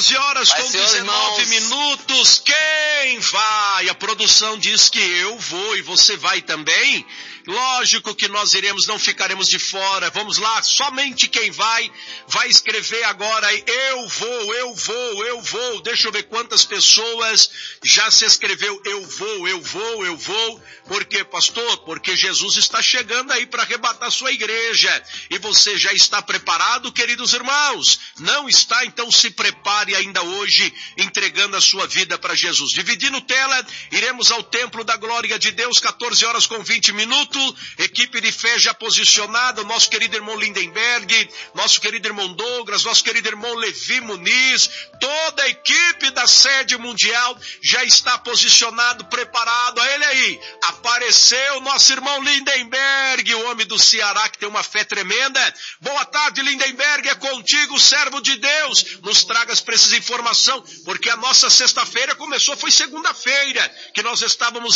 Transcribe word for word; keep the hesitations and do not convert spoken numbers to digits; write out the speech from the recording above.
quatorze horas Vai, com dezenove minutos. Quem vai? A produção diz que eu vou e você vai também. Lógico que nós iremos, não ficaremos de fora. Vamos lá, somente quem vai, vai escrever agora. Eu vou, eu vou, eu vou. Deixa eu ver quantas pessoas já se escreveu. Eu vou, eu vou, eu vou. Por quê, pastor? Porque Jesus está chegando aí para arrebatar sua igreja. E você já está preparado, queridos irmãos? Não está? Então se prepare ainda hoje, entregando a sua vida para Jesus. Dividindo tela, iremos ao templo da glória de Deus, quatorze horas com vinte minutos. Equipe de fé já posicionada, nosso querido irmão Lindenberg, nosso querido irmão Douglas, nosso querido irmão Levi Muniz, toda a equipe da sede mundial já está posicionado, preparado. A ele aí, apareceu nosso irmão Lindenberg, o homem do Ceará que tem uma fé tremenda. Boa tarde, Lindenberg, é contigo, servo de Deus. Nos traga as precisas informações, porque a nossa sexta-feira começou, foi segunda-feira, que nós estávamos